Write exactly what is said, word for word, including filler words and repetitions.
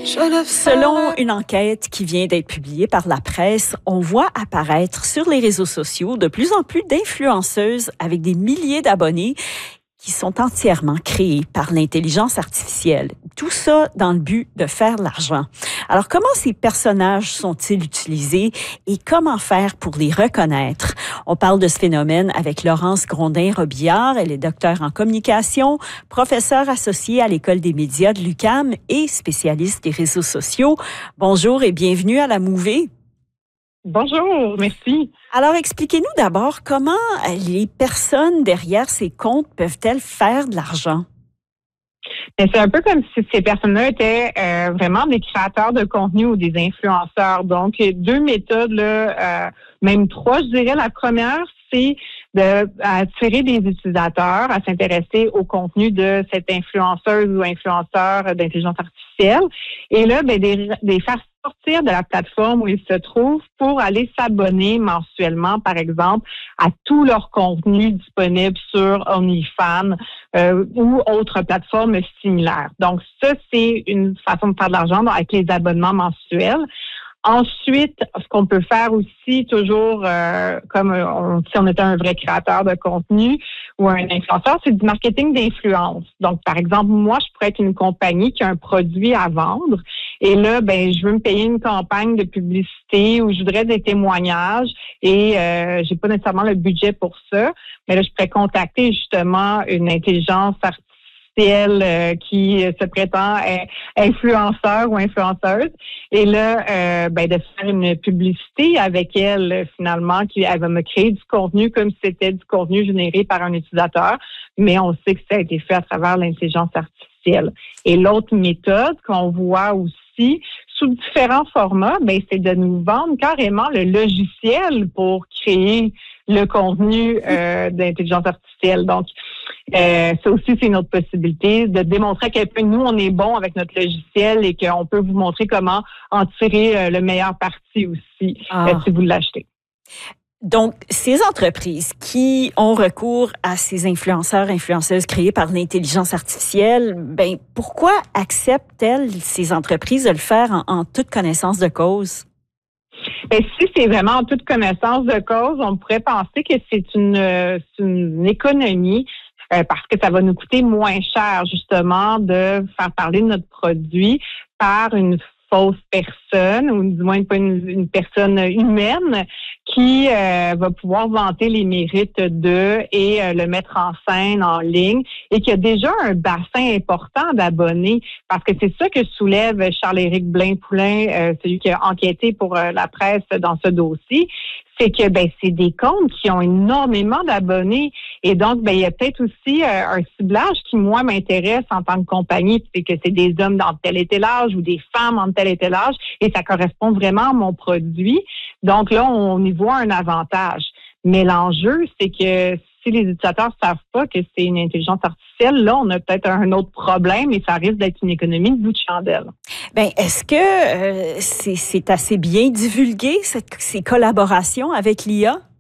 Selon une enquête qui vient d'être publiée par la presse, on voit apparaître sur les réseaux sociaux de plus en plus d'influenceuses avec des milliers d'abonnés qui sont entièrement créés par l'intelligence artificielle. Tout ça dans le but de faire de l'argent. Alors, comment ces personnages sont-ils utilisés et comment faire pour les reconnaître? On parle de ce phénomène avec Laurence Grondin-Robillard. Elle est docteure en communication, professeure associée à l'École des médias de l'U Q A M et spécialiste des réseaux sociaux. Bonjour et bienvenue à la Mouvée. Bonjour, merci. Alors, expliquez-nous d'abord comment les personnes derrière ces comptes peuvent-elles faire de l'argent? Mais c'est un peu comme si ces personnes-là étaient euh, vraiment des créateurs de contenu ou des influenceurs. Donc, deux méthodes, là, euh, même trois, je dirais. La première, c'est d'attirer des utilisateurs à s'intéresser au contenu de cette influenceuse ou influenceur d'intelligence artificielle. Et là, ben, des, des faire sortir de la plateforme où ils se trouvent pour aller s'abonner mensuellement, par exemple, à tout leur contenu disponible sur OnlyFans euh, ou autres plateformes similaires. Donc, ça, c'est une façon de faire de l'argent avec les abonnements mensuels. Ensuite, ce qu'on peut faire aussi, toujours euh, comme on, si on était un vrai créateur de contenu ou un influenceur, c'est du marketing d'influence. Donc, par exemple, moi, je pourrais être une compagnie qui a un produit à vendre et là, ben, je veux me payer une campagne de publicité ou je voudrais des témoignages et euh, j'ai pas nécessairement le budget pour ça. Mais là, je pourrais contacter justement une intelligence artificielle Euh, qui se prétend influenceur ou influenceuse. Et là, euh, ben, de faire une publicité avec elle, finalement, qui elle va me créer du contenu comme si c'était du contenu généré par un utilisateur, mais on sait que ça a été fait à travers l'intelligence artificielle. Et l'autre méthode qu'on voit aussi, sous différents formats, ben, c'est de nous vendre carrément le logiciel pour créer le contenu euh, d'intelligence artificielle. Donc, Euh, ça aussi, c'est une autre possibilité de démontrer à quel point nous, on est bon avec notre logiciel et qu'on peut vous montrer comment en tirer euh, le meilleur parti aussi ah. euh, si vous l'achetez. Donc, ces entreprises qui ont recours à ces influenceurs, influenceuses créés par l'intelligence artificielle, ben pourquoi acceptent-elles, ces entreprises, de le faire en, en toute connaissance de cause? Bien, si c'est vraiment en toute connaissance de cause, on pourrait penser que c'est une, c'est une économie euh, parce que ça va nous coûter moins cher, justement, de faire parler de notre produit par une fausse personne, ou du moins pas une, une personne humaine qui euh, va pouvoir vanter les mérites d'eux et euh, le mettre en scène en ligne et qui a déjà un bassin important d'abonnés parce que c'est ça que soulève Charles-Éric Blain-Poulin, euh, celui qui a enquêté pour euh, la presse dans ce dossier, c'est que ben c'est des comptes qui ont énormément d'abonnés et donc ben il y a peut-être aussi euh, un ciblage qui moi m'intéresse en tant que compagnie, c'est que c'est des hommes dans tel et tel âge ou des femmes en tel et tel âge et ça correspond vraiment à mon produit. Donc là on y voit un avantage. Mais l'enjeu c'est que si les utilisateurs savent pas que c'est une intelligence artificielle, là, on a peut-être un autre problème et ça risque d'être une économie de bout de chandelle. Bien, est-ce que euh, c'est, c'est assez bien divulgué, cette, ces collaborations avec l'I A?